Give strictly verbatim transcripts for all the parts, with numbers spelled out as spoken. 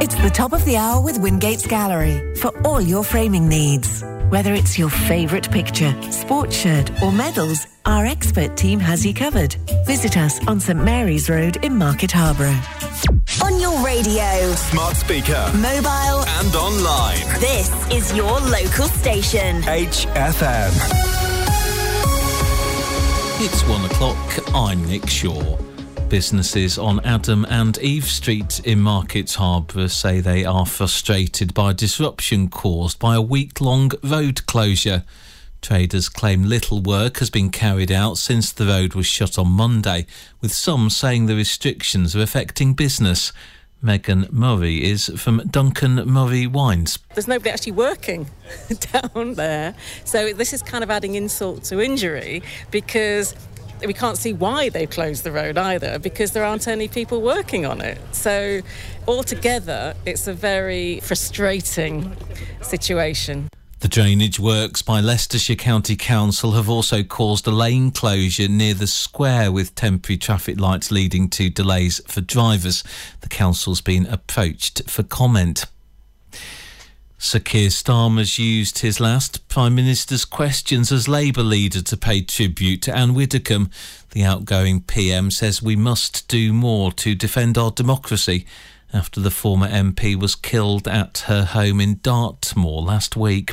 It's the top of the hour with Wingate's Gallery for all your framing needs. Whether it's your favourite picture, sports shirt or medals, our expert team has you covered. Visit us on St Mary's Road in Market Harborough. On your radio, smart speaker, mobile and online. This is your local station. H F M. It's one o'clock. I'm Nick Shaw. Businesses on Adam and Eve Street in Market Harborough say they are frustrated by disruption caused by a week-long road closure. Traders claim little work has been carried out since the road was shut on Monday, with some saying the restrictions are affecting business. Megan Murray is from Duncan Murray Wines. There's nobody actually working down there, so this is kind of adding insult to injury, because we can't see why they've closed the road either, because there aren't any people working on it. So altogether, it's a very frustrating situation. The drainage works by Leicestershire County Council have also caused a lane closure near the square, with temporary traffic lights leading to delays for drivers. The council's been approached for comment. Sir Keir Starmer's used his last Prime Minister's questions as Labour leader to pay tribute to Anne Widdecombe. The outgoing P M says we must do more to defend our democracy after the former M P was killed at her home in Dartmoor last week.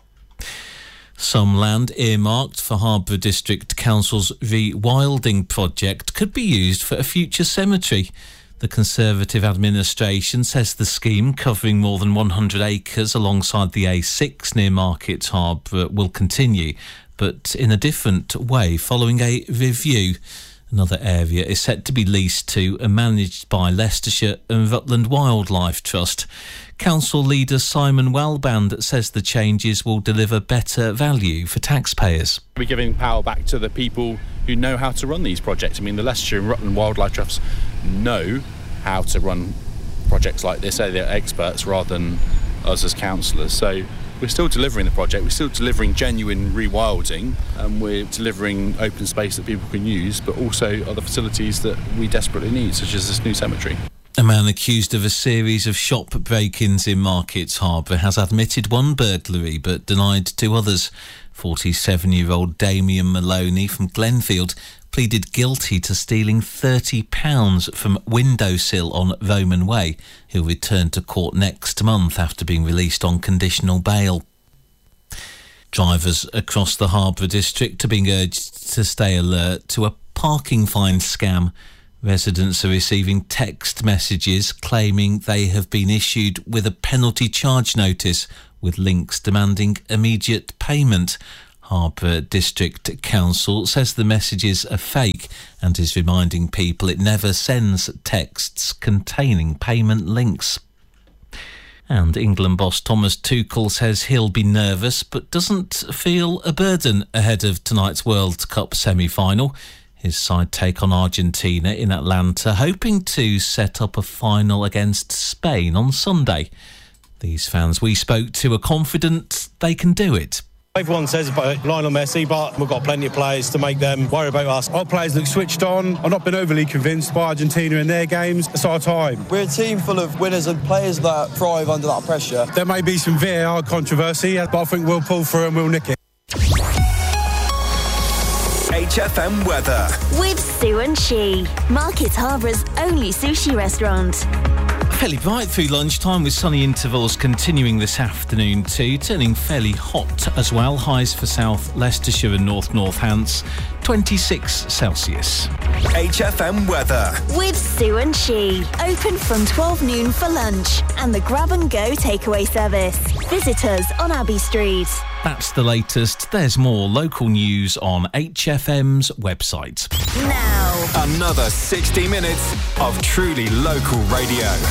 Some land earmarked for Harborough District Council's rewilding project could be used for a future cemetery. The Conservative administration says the scheme, covering more than one hundred acres alongside the A six near Market Harborough, will continue, but in a different way following a review. Another area is set to be leased to and managed by Leicestershire and Rutland Wildlife Trust. Council leader Simon Wellband says the changes will deliver better value for taxpayers. We're giving power back to the people who know how to run these projects. I mean, the Leicestershire and Rutland Wildlife Trusts know how to run projects like this. They're experts rather than us as councillors. So we're still delivering the project, we're still delivering genuine rewilding, and we're delivering open space that people can use, but also other facilities that we desperately need, such as this new cemetery. A man accused of a series of shop break-ins in Market Harborough has admitted one burglary but denied two others. forty-seven-year-old Damien Maloney from Glenfield pleaded guilty to stealing thirty pounds from Windowsill on Roman Way. He'll return to court next month after being released on conditional bail. Drivers across the Harborough district are being urged to stay alert to a parking fine scam. Residents are receiving text messages claiming they have been issued with a penalty charge notice with links demanding immediate payment. Harborough District Council says the messages are fake and is reminding people it never sends texts containing payment links. And England boss Thomas Tuchel says he'll be nervous but doesn't feel a burden ahead of tonight's World Cup semi-final. His side take on Argentina in Atlanta, hoping to set up a final against Spain on Sunday. These fans we spoke to are confident they can do it. Everyone says about Lionel Messi, but we've got plenty of players to make them worry about us. Our players look switched on. I've not been overly convinced by Argentina in their games. It's our time. We're a team full of winners and players that thrive under that pressure. There may be some V A R controversy, but I think we'll pull through and we'll nick it. H F M weather. With Sue and She, Market Harbour's only sushi restaurant. Fairly bright through lunchtime with sunny intervals continuing this afternoon too, turning fairly hot as well. Highs for South Leicestershire and North Northants, twenty-six Celsius. H F M weather. With Sue and She, open from twelve noon for lunch and the grab and go takeaway service. Visit us on Abbey Street. That's the latest. There's more local news on H F M's website. Now, another sixty minutes of truly local radio.